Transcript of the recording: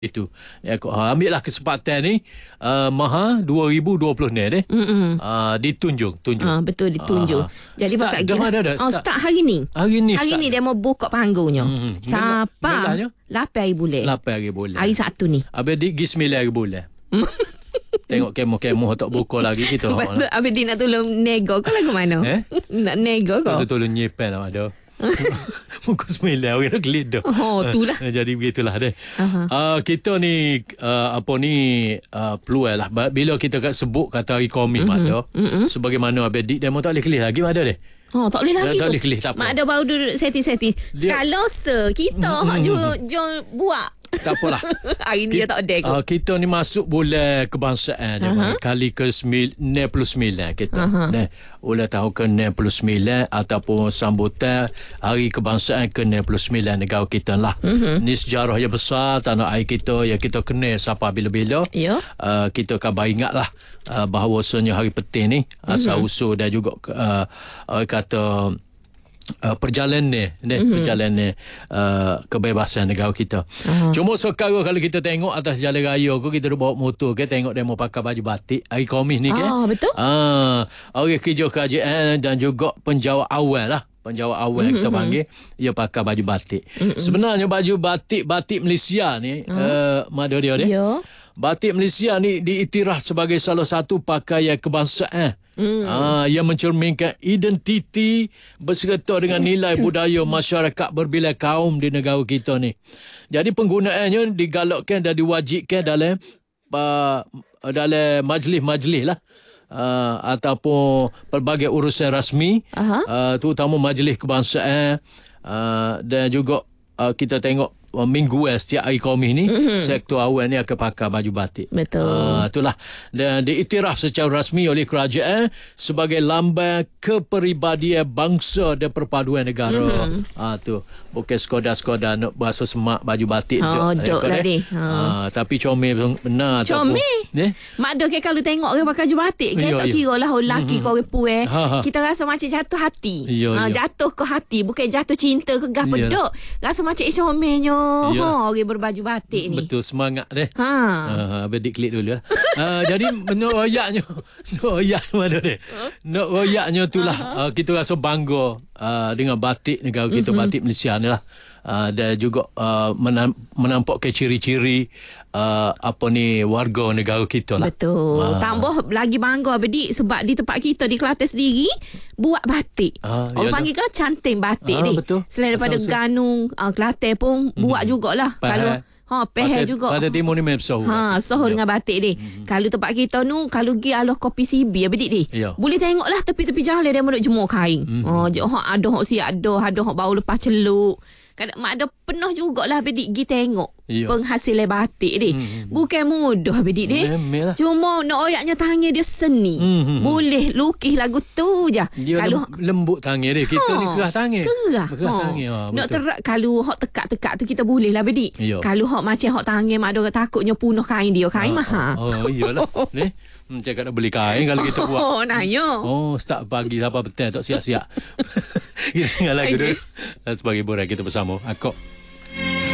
itu. Ambillah kesempatan ni, Maha 2020 ni deh. Ditunjuk. Betul, ditunjuk. Jadi start, bakal start hari ni. Hari ni dia mau buka panggungnya. Siapa? Gelahnya? 8 hari bulan. 8 hari bulan. Hari Sabtu ni. Habis pergi 9 hari bulan. Tengok kemo tak buka lagi kita. Betul. Habis dia nak tolong nego ke lagu mana? Nak nego ke? Tolong nyepen lah ada. Muka 9 orang nak gelit dah. Itulah. Jadi begitulah deh. Kita ni peluang lah. Bila kita sebut kata hari komik mak sebagaimana Abedik demo tak boleh kelih lagi mak ada deh. Tak boleh lagi. Tak boleh kelih tak apa. Mak ada baru duduk setting. Kalau kita hak jom buat. Tak apalah. Hari ni dia tak ada. Kita ni masuk bulan kebangsaan kali ke-99 kita. Ulang tahun ke-99 ataupun sambutan hari kebangsaan ke-99 negara kita lah. Ni sejarah yang besar tanah air kita yang kita kenal sampai bila-bila. Kita khabar ingat lah bahawasanya hari penting ni asal usul dan juga kata perjalanan kebebasan negara kita. Cuma sekarang kalau kita tengok atas jalan raya kita bawa motor tengok demo pakai baju batik hari Khamis ni betul. Orang kerja kerajaan dan juga penjawat awal lah. Penjawat awal kita panggil dia pakai baju batik. Sebenarnya baju batik Malaysia ni mana dia ni? Batik Malaysia ni diiktiraf sebagai salah satu pakaian kebangsaan. Yang mencerminkan identiti berserta dengan nilai budaya masyarakat berbilai kaum di negara kita ni. Jadi penggunaannya digalakkan dan diwajibkan dalam majlis-majlis lah. Ataupun pelbagai urusan rasmi, terutama majlis kebangsaan, dan juga kita tengok mingguan setiap hari Khamis ni sektor awal ni akan pakai baju batik. Betul. Itulah. Dan diiktiraf secara rasmi oleh kerajaan sebagai lambang kepribadian bangsa dan perpaduan negara. Tu bukan sekadar nak bahasa semak baju batik duk lah ni. Tapi comel benar. Comel. Mak dok kalau tengok orang pakai baju batik tak kira lah lelaki ke orang puan. Kita rasa macam jatuh hati. Jatuh ke hati, bukan jatuh cinta ke gah pedok. Rasa macam comelnya orang berbaju batik ni. Betul, semangat deh. Adik klik dulu lah. Jadi nak royaknya mana deh? Nak royaknya itulah kita rasa bangga dengan batik negara kita, batik Malaysia ni lah. Dan juga menampakkan ciri-ciri warga negara kita lah. Betul. Tambah lagi bangga Adik sebab di tempat kita di Kelantan sendiri buat batik. Orang panggil ke cantik batik ni. Selain daripada Ganung, Kelantan pun buat jugalah. Kalau Pehel juga. Pada timur ni memang soho dengan batik ni. Kalau tempat kita nu kalau pergi alah kopi CB Adik ni. Boleh tengoklah tepi-tepi jalan dia mau jemur kain. Ada hok siap ada hok bau lepas celuk. Kadang mak ada penuh jugalah Adik pergi tengok penghasilan batik ni. Bukan mudah Adik ni. Cuma nak oyaknya tangan dia seni. Boleh lukis lagu tu je. Kalau lembut tangan dia. Kita ni kerah tangan. Kerah tangan. Nak terak kalau hok tekak-tekak tu kita boleh lah Adik. Kalau hok macam hok tangan mak ada takutnya punah kain dia. Kain mahal. Iyalah. Ni cakap nak beli kain kalau kita buat. Nanya. Start pagi sampai petang tak siap-siap. Kita dengar lagu dulu. Sebagai borak kita bersama. Akok.